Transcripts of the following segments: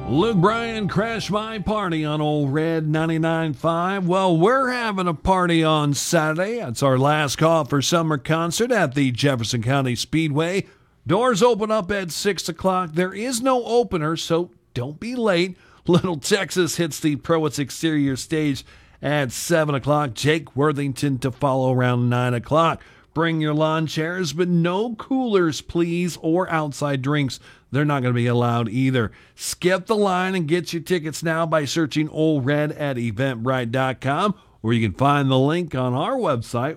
Luke Bryan, Crash My Party on Old Red 99.5. Well, we're having a party on Saturday. It's our last call for summer concert at the Jefferson County Speedway. Doors open up at 6 o'clock. There is no opener, so don't be late. Little Texas hits the Proets exterior stage at 7 o'clock. Jake Worthington to follow around 9 o'clock. Bring your lawn chairs, but no coolers, please, or outside drinks. They're not going to be allowed either. Skip the line and get your tickets now by searching Old Red at Eventbrite.com, or you can find the link on our website,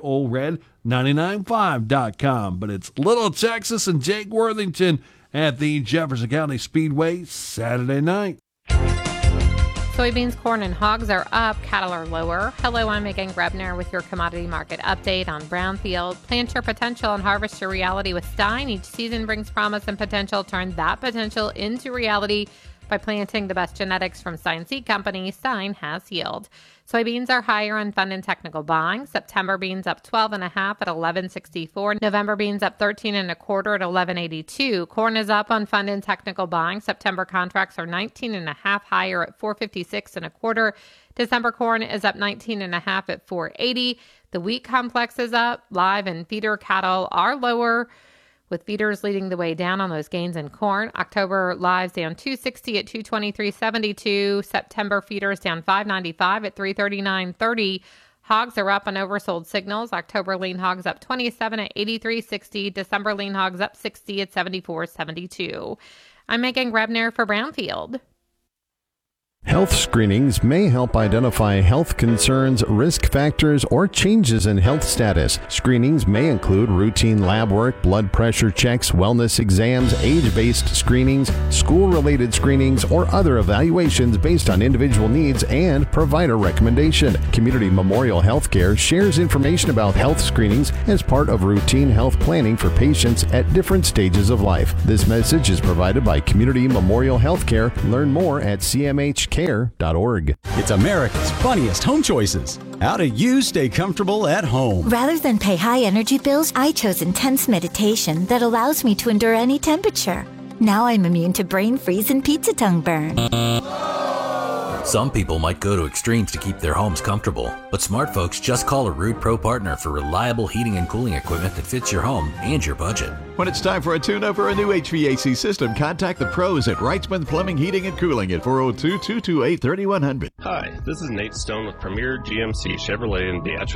oldred995.com. But it's Little Texas and Jake Worthington at the Jefferson County Speedway Saturday night. Soybeans, corn, and hogs are up. Cattle are lower. Hello, I'm Megan Grebner with your commodity market update on Brownfield. Plant your potential and harvest your reality with Stein. Each season brings promise and potential. Turn that potential into reality by planting the best genetics from Stein Seed Company. Stein has yield. Soybeans are higher on fund and technical buying. September beans up 12.5 at 11.64. November beans up 13.25 at 11.82. Corn is up on fund and technical buying. September contracts are 19.5 higher at 4.56.25. December corn is up 19.5 at 4.80. The wheat complex is up. Live and feeder cattle are lower, with feeders leading the way down on those gains in corn. October lives down 260 at 223.72. September feeders down 595 at 339.30. Hogs are up on oversold signals. October lean hogs up 27 at 83.60. December lean hogs up 60 at 74.72. I'm Megan Grebner for Brownfield. Health screenings may help identify health concerns, risk factors, or changes in health status. Screenings may include routine lab work, blood pressure checks, wellness exams, age-based screenings, school-related screenings, or other evaluations based on individual needs and provider recommendation. Community Memorial Healthcare shares information about health screenings as part of routine health planning for patients at different stages of life. This message is provided by Community Memorial Healthcare. Learn more at CMHcare.org. It's America's funniest home choices. How do you stay comfortable at home? Rather than pay high energy bills, I chose intense meditation that allows me to endure any temperature. Now I'm immune to brain freeze and pizza tongue burn. Some people might go to extremes to keep their homes comfortable, but smart folks just call a Ruud Pro partner for reliable heating and cooling equipment that fits your home and your budget. When it's time for a tune-up or a new HVAC system, contact the pros at Wrightsman Plumbing, Heating, and Cooling at 402-228-3100. Hi, this is Nate Stone with Premier GMC Chevrolet in Beatrice,